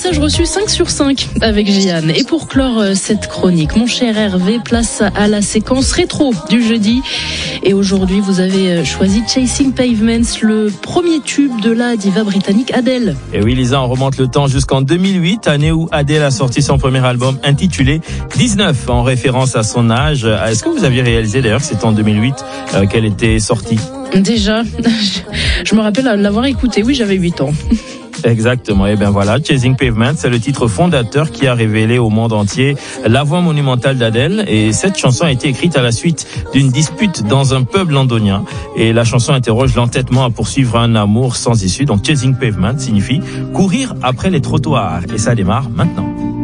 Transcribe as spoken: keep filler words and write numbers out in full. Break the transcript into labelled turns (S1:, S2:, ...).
S1: message reçu cinq sur cinq avec Jeanne. Et pour clore cette chronique, mon cher Hervé, place à la séquence rétro du jeudi. Et aujourd'hui, vous avez choisi Chasing Pavements, le premier tube de la diva britannique Adele.
S2: Et oui, Lisa, on remonte le temps jusqu'en deux mille huit, année où Adele a sorti son premier album intitulé dix-neuf, en référence à son âge. Est-ce que vous aviez réalisé d'ailleurs que c'était en deux mille huit euh, qu'elle était sortie?
S1: Déjà, je me rappelle l'avoir écouté. Oui, j'avais huit ans.
S2: Exactement. Et bien voilà, Chasing Pavements, c'est le titre fondateur qui a révélé au monde entier la voix monumentale d'Adele. Et cette chanson a été écrite à la suite d'une dispute dans un pub londonien. Et la chanson interroge l'entêtement à poursuivre un amour sans issue. Donc Chasing Pavements signifie courir après les trottoirs. Et ça démarre maintenant.